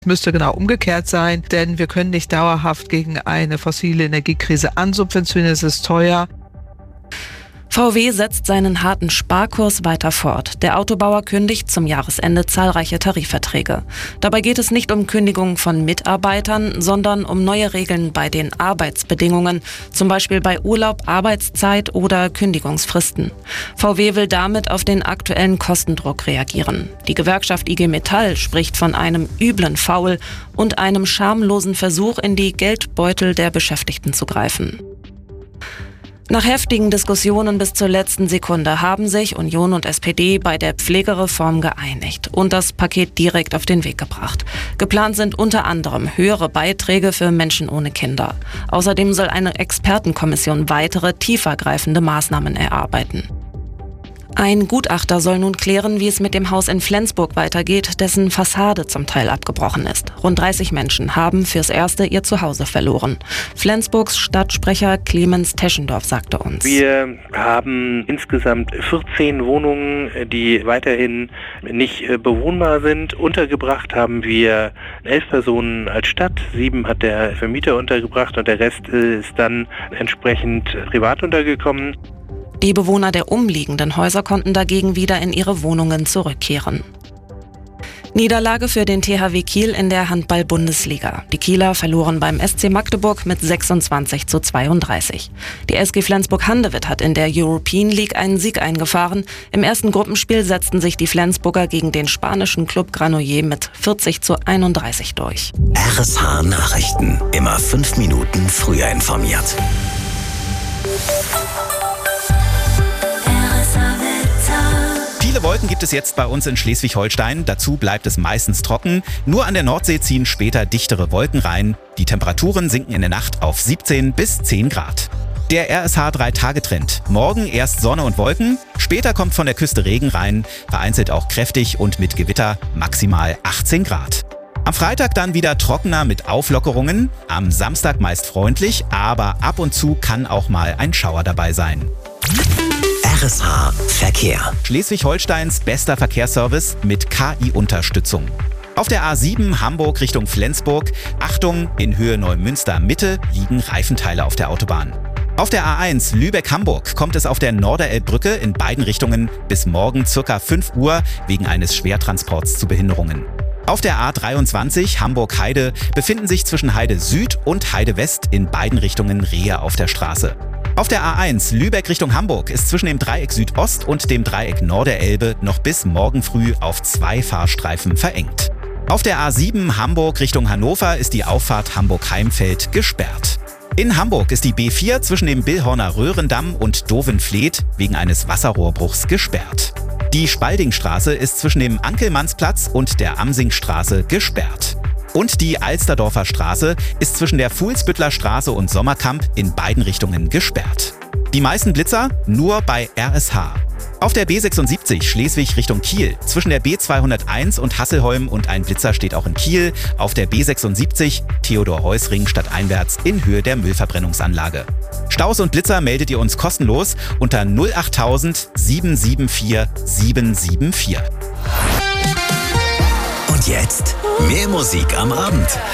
Müsste genau umgekehrt sein, denn wir können nicht dauerhaft gegen eine fossile Energiekrise ansubventionieren, es ist teuer. VW setzt seinen harten Sparkurs weiter fort. Der Autobauer kündigt zum Jahresende zahlreiche Tarifverträge. Dabei geht es nicht um Kündigungen von Mitarbeitern, sondern um neue Regeln bei den Arbeitsbedingungen, zum Beispiel bei Urlaub, Arbeitszeit oder Kündigungsfristen. VW will damit auf den aktuellen Kostendruck reagieren. Die Gewerkschaft IG Metall spricht von einem üblen Faul und einem schamlosen Versuch, in die Geldbeutel der Beschäftigten zu greifen. Nach heftigen Diskussionen bis zur letzten Sekunde haben sich Union und SPD bei der Pflegereform geeinigt und das Paket direkt auf den Weg gebracht. Geplant sind unter anderem höhere Beiträge für Menschen ohne Kinder. Außerdem soll eine Expertenkommission weitere, tiefergreifende Maßnahmen erarbeiten. Ein Gutachter soll nun klären, wie es mit dem Haus in Flensburg weitergeht, dessen Fassade zum Teil abgebrochen ist. Rund 30 Menschen haben fürs Erste ihr Zuhause verloren. Flensburgs Stadtsprecher Clemens Teschendorf sagte uns: Wir haben insgesamt 14 Wohnungen, die weiterhin nicht bewohnbar sind. Untergebracht haben wir 11 Personen als Stadt, 7 hat der Vermieter untergebracht und der Rest ist dann entsprechend privat untergekommen. Die Bewohner der umliegenden Häuser konnten dagegen wieder in ihre Wohnungen zurückkehren. Niederlage für den THW Kiel in der Handball-Bundesliga. Die Kieler verloren beim SC Magdeburg mit 26:32. Die SG Flensburg-Handewitt hat in der European League einen Sieg eingefahren. Im ersten Gruppenspiel setzten sich die Flensburger gegen den spanischen Club Granollers mit 40:31 durch. RSH Nachrichten. Immer 5 Minuten früher informiert. Viele Wolken gibt es jetzt bei uns in Schleswig-Holstein. Dazu bleibt es meistens trocken. Nur an der Nordsee ziehen später dichtere Wolken rein. Die Temperaturen sinken in der Nacht auf 17 bis 10 Grad. Der RSH 3-Tage-Trend. Morgen erst Sonne und Wolken, später kommt von der Küste Regen rein, vereinzelt auch kräftig und mit Gewitter, maximal 18 Grad. Am Freitag dann wieder trockener mit Auflockerungen, am Samstag meist freundlich, aber ab und zu kann auch mal ein Schauer dabei sein. RSH Verkehr. Schleswig-Holsteins bester Verkehrsservice mit KI-Unterstützung. Auf der A7 Hamburg Richtung Flensburg, Achtung, in Höhe Neumünster Mitte liegen Reifenteile auf der Autobahn. Auf der A1 Lübeck-Hamburg kommt es auf der Norderelbbrücke in beiden Richtungen bis morgen ca. 5 Uhr wegen eines Schwertransports zu Behinderungen. Auf der A23 Hamburg-Heide befinden sich zwischen Heide Süd und Heide West in beiden Richtungen Rehe auf der Straße. Auf der A1 Lübeck Richtung Hamburg ist zwischen dem Dreieck Südost und dem Dreieck Norderelbe noch bis morgen früh auf 2 Fahrstreifen verengt. Auf der A7 Hamburg Richtung Hannover ist die Auffahrt Hamburg-Heimfeld gesperrt. In Hamburg ist die B4 zwischen dem Billhorner Röhrendamm und Dovenfleet wegen eines Wasserrohrbruchs gesperrt. Die Spaldingstraße ist zwischen dem Ankelmannsplatz und der Amsingstraße gesperrt. Und die Alsterdorfer Straße ist zwischen der Fuhlsbüttler Straße und Sommerkamp in beiden Richtungen gesperrt. Die meisten Blitzer nur bei RSH. Auf der B76 Schleswig Richtung Kiel zwischen der B201 und Hasselholm und ein Blitzer steht auch in Kiel. Auf der B76 Theodor-Heuss-Ring stadteinwärts in Höhe der Müllverbrennungsanlage. Staus und Blitzer meldet ihr uns kostenlos unter 08000 774 774. Und jetzt mehr Musik am Abend.